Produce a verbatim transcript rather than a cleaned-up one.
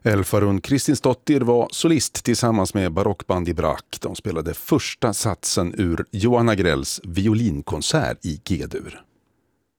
Elfarun Kristinsdottir var solist tillsammans med barockband i Brack. De spelade första satsen ur Johan Agrells violinkonsert i G-dur.